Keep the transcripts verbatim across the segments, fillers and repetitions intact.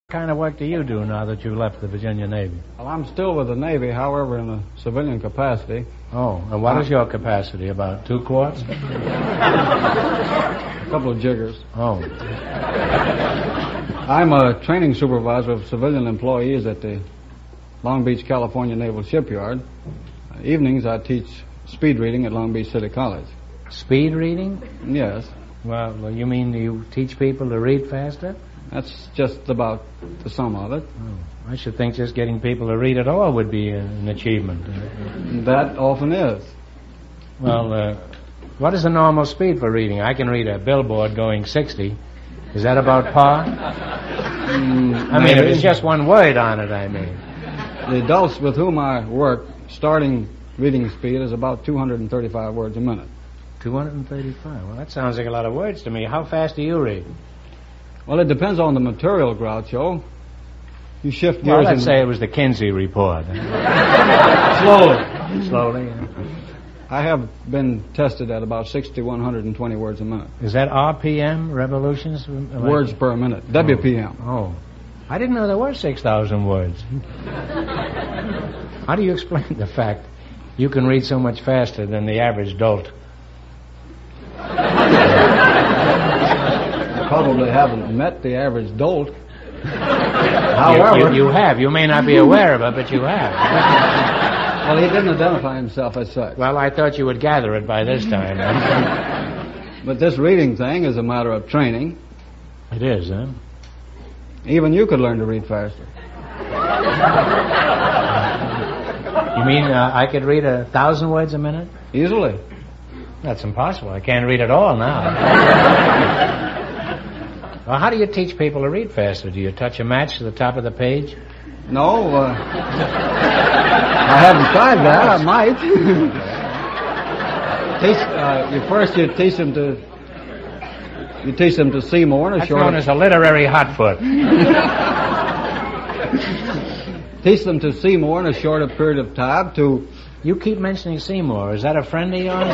What kind of work do you do now that you left the Virginia Navy? Well, I'm still with the Navy, however, in a civilian capacity. Oh, and what uh, is your capacity? About two quarts? A couple of jiggers. Oh. I'm a training supervisor of civilian employees at the Long Beach, California Naval Shipyard. Uh, evenings, I teach speed reading at Long Beach City College. Speed reading? Yes. Well, well, you mean you teach people to read faster? That's just about the sum of it. Oh, I should think just getting people to read at all would be an achievement. That often is. Well, uh, what is the normal speed for reading? I can read a billboard going sixty. Is that about par? Mm, I mean, if it's just one word on it, I mean. The adults with whom I work, starting reading speed is about two hundred thirty-five words a minute. two hundred thirty-five? Well, that sounds like a lot of words to me. How fast do you read? Well, it depends on the material, Groucho. You shift gears. Well, let's say it was the Kinsey report. Slowly. Slowly, yeah. I have been tested at about six thousand one hundred twenty words a minute. Is that R P M, revolutions? Words per minute, W P M. Oh, oh. I didn't know there were six thousand words. How do you explain the fact you can read so much faster than the average dolt? Probably haven't met the average dolt. However, you, you, you have. You may not be aware of it, but you have. Well, he didn't identify himself as such. Well, I thought you would gather it by this time. But this reading thing is a matter of training. It is, huh? Even you could learn to read faster. You mean uh, I could read a thousand words a minute? Easily. That's impossible. I can't read at all now. Well, how do you teach people to read faster? Do you touch a match to the top of the page? No. Uh, I haven't tried that. I might. teach, uh, you first you teach them to you teach them to see more in a That's short. known as a literary hot foot. Teach them to see more in a shorter period of time. To you keep mentioning Seymour. Is that a friend of yours?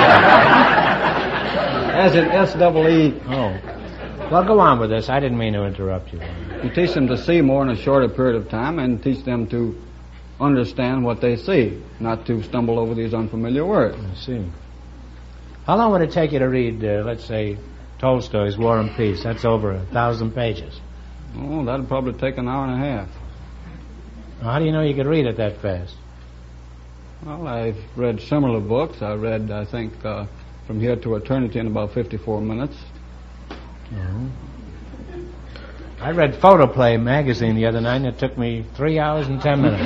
As in S double E. Oh. Well, go on with this. I didn't mean to interrupt you. You teach them to see more in a shorter period of time and teach them to understand what they see, not to stumble over these unfamiliar words. I see. How long would it take you to read, uh, let's say, Tolstoy's War and Peace? That's over a thousand pages. Oh, that'd probably take an hour and a half. How do you know you could read it that fast? Well, I've read similar books. I read, I think, uh, From Here to Eternity in about fifty-four minutes. Mm-hmm. I read Photoplay magazine the other night, and it took me three hours and ten minutes.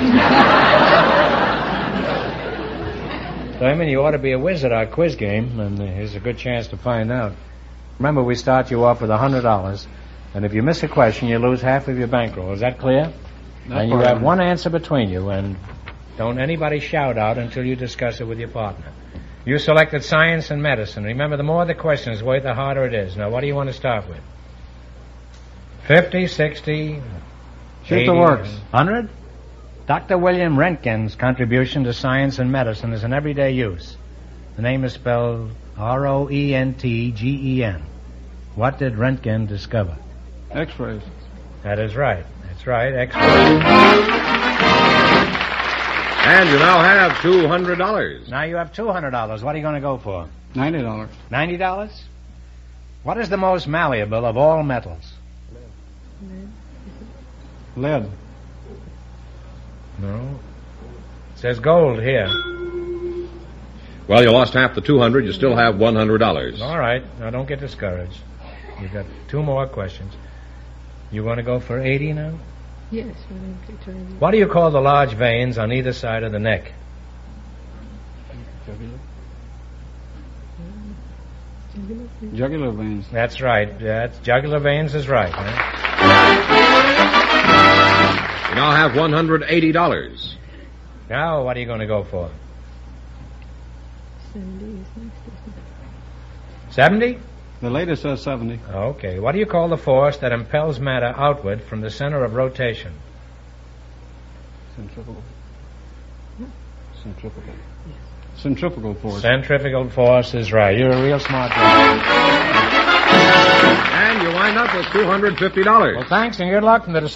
So, I mean, you ought to be a whiz at our quiz game, and here's a good chance to find out. Remember, we start you off with one hundred dollars, and if you miss a question, you lose half of your bankroll. Is that clear? That's and you right. have one answer between you, and don't anybody shout out until you discuss it with your partner. You selected science and medicine. Remember, the more the question is worth, the harder it is. Now, what do you want to start with? Fifty, sixty, Shoot eighty, the works. one hundred? Doctor William Röntgen's contribution to science and medicine is in everyday use. The name is spelled R O E N T G E N. What did Röntgen discover? X-rays. That is right. That's right, X-rays. And you now have two hundred dollars. Now you have two hundred dollars. What are you going to go for? ninety dollars. ninety dollars? What is the most malleable of all metals? Lead. No. It says gold here. Well, you lost half the two hundred. You still have one hundred dollars. All right. Now, don't get discouraged. You've got two more questions. You want to go for eighty now? Yes. What do you call the large veins on either side of the neck? Jugular veins. That's right. That's jugular veins is right. Huh? You now have one hundred eighty dollars. Now, what are you going to go for? Seventy? The latest says seventy. Okay. What do you call the force that impels matter outward from the center of rotation? Centrifugal. Centrifugal. Centrifugal force. Centrifugal force is right. You're a real smart guy. And you wind up with two hundred fifty dollars. Well, thanks and good luck from the